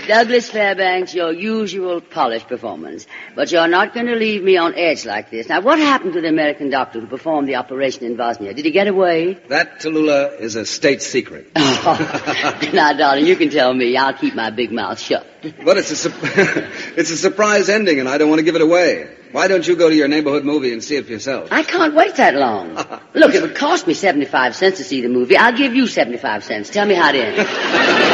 Douglas Fairbanks, your usual polished performance. But you're not going to leave me on edge like this. Now, what happened to the American doctor who performed the operation in Bosnia? Did he get away? That, Tallulah, is a state secret. Oh. Now, darling, you can tell me. I'll keep my big mouth shut. But it's a surprise ending, and I don't want to give it away. Why don't you go to your neighborhood movie and see it for yourself? I can't wait that long. Look, it would cost me 75 cents to see the movie. I'll give you 75 cents. Tell me how it ends.